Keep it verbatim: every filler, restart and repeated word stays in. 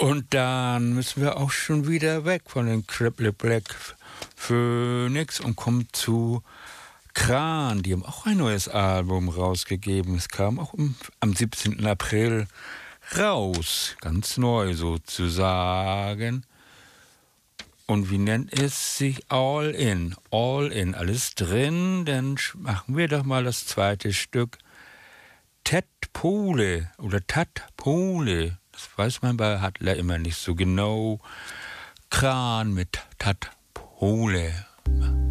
Und dann müssen wir auch schon wieder weg von den Cripple Black Phoenix und kommen zu Kran. Die haben auch ein neues Album rausgegeben. Es kam auch im, am siebzehnten April raus. Ganz neu sozusagen. Und wie nennt es sich? All in. All in. Alles drin. Dann machen wir doch mal das zweite Stück. Tadpole oder Tadpole. Das weiß man bei Hattler immer nicht so genau. Kran mit Tadpole.